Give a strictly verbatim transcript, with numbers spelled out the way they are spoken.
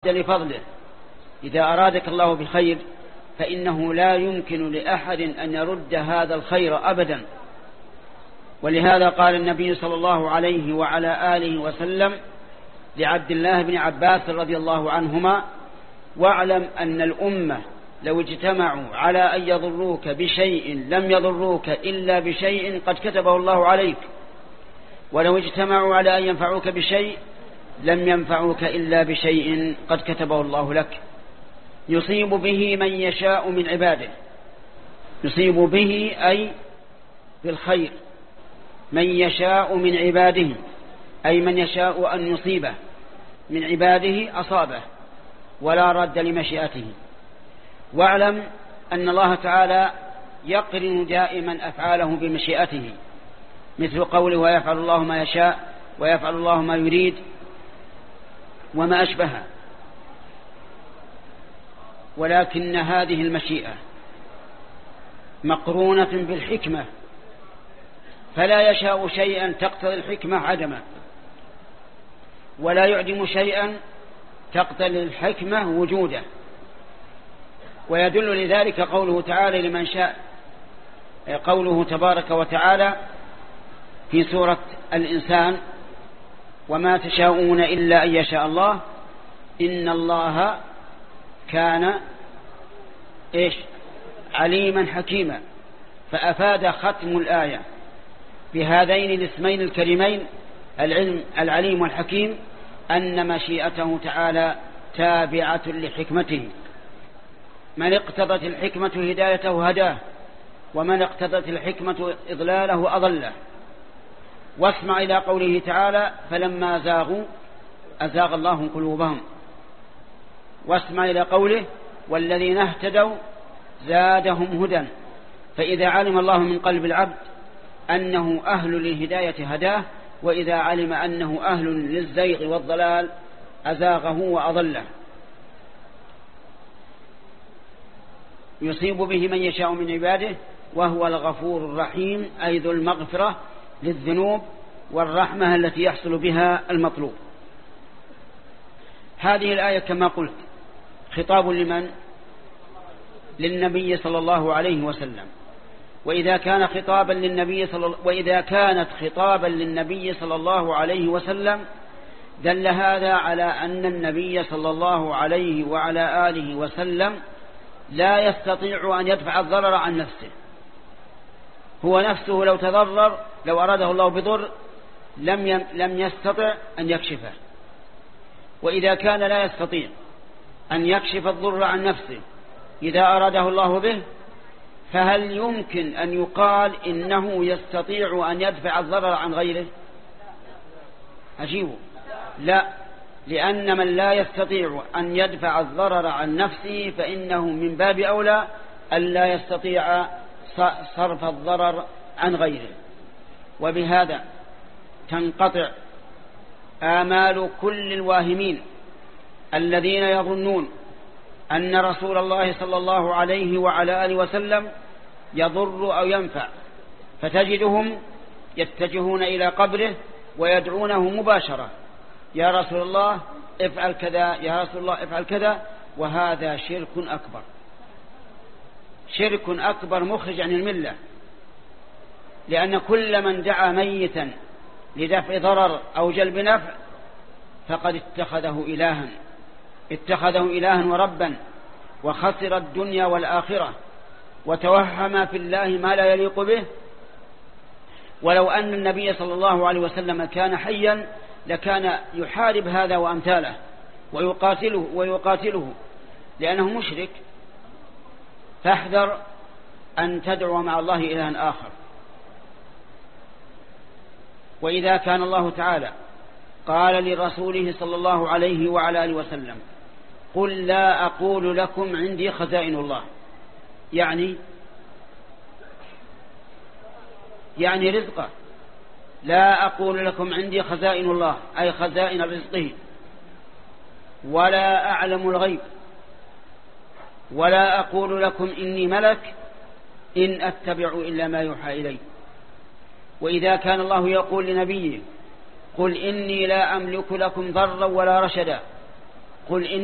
لفضله. إذا أرادك الله بخير فإنه لا يمكن لأحد أن يرد هذا الخير أبدا. ولهذا قال النبي صلى الله عليه وعلى آله وسلم لعبد الله بن عباس رضي الله عنهما: واعلم أن الأمة لو اجتمعوا على أن يضروك بشيء لم يضروك إلا بشيء قد كتبه الله عليك، ولو اجتمعوا على أن ينفعوك بشيء لم ينفعوك إلا بشيء قد كتبه الله لك. يصيب به من يشاء من عباده، يصيب به أي بالخير من يشاء من عباده، أي من يشاء أن يصيبه من عباده أصابه ولا رد لمشيئته. واعلم أن الله تعالى يقرن دائما أفعاله بمشيئته، مثل قوله: ويفعل الله ما يشاء ويفعل الله ما يريد وما أشبهه. ولكن هذه المشيئة مقرونة بالحكمة، فلا يشاء شيئا تقتضي الحكمة عدمه، ولا يعدم شيئا تقتضي الحكمة وجوده. ويدل لذلك قوله تعالى لمن شاء، قوله تبارك وتعالى في سورة الإنسان: وما تشاءون إلا أن يشاء الله إن الله كان إيش عليما حكيما. فأفاد ختم الآية بهذين الاسمين الكريمين العلم العليم والحكيم أن مشيئته تعالى تابعة لحكمته. من اقتضت الحكمة هدايته هداه، ومن اقتضت الحكمة إضلاله أضله. واسمع إلى قوله تعالى: فلما زاغوا أزاغ الله قلوبهم. واسمع إلى قوله: والذين اهتدوا زادهم هدى. فإذا علم الله من قلب العبد أنه أهل للهداية هداه، وإذا علم أنه أهل للزيغ والضلال أزاغه وأضله. يصيب به من يشاء من عباده وهو الغفور الرحيم، أي ذو المغفرة للذنوب والرحمة التي يحصل بها المطلوب. هذه الآية كما قلت خطاب لمن؟ للنبي صلى الله عليه وسلم. وإذا كان خطابا للنبي صلى وإذا كانت خطابا للنبي صلى الله عليه وسلم دل هذا على أن النبي صلى الله عليه وعلى آله وسلم لا يستطيع أن يدفع الضرر عن نفسه. هو نفسه لو تضرر، لو أراده الله بضر لم لم يستطع أن يكشفه. وإذا كان لا يستطيع أن يكشف الضر عن نفسه إذا أراده الله به، فهل يمكن أن يقال إنه يستطيع أن يدفع الضرر عن غيره؟ أجيبه: لا، لأن من لا يستطيع أن يدفع الضرر عن نفسه فإنه من باب أولى أن لا يستطيع صرف الضرر عن غيره. وبهذا تنقطع آمال كل الواهمين الذين يظنون أن رسول الله صلى الله عليه وعلى آله وسلم يضر أو ينفع، فتجدهم يتجهون إلى قبره ويدعونه مباشرة: يا رسول الله افعل كذا، يا رسول الله افعل كذا. وهذا شرك أكبر، شرك أكبر مخرج عن الملة. لأن كل من دعا ميتا لدفع ضرر أو جلب نفع فقد اتخذه إلها، اتخذه إلها وربا، وخسر الدنيا والآخرة، وتوهم في الله ما لا يليق به. ولو أن النبي صلى الله عليه وسلم كان حيا لكان يحارب هذا وأمثاله ويقاتله ويقاتله لأنه مشرك. فاحذر أن تدعو مع الله إلها آخر. وإذا كان الله تعالى قال لرسوله صلى الله عليه وعلى آله وسلم: قل لا أقول لكم عندي خزائن الله، يعني يعني رزقه. لا أقول لكم عندي خزائن الله أي خزائن رزقه، ولا أعلم الغيب، ولا أقول لكم إني ملك إن أتبع إلا ما يوحى إلي. وإذا كان الله يقول لنبيه: قل إني لا أملك لكم ضرا ولا رشدا، قل إني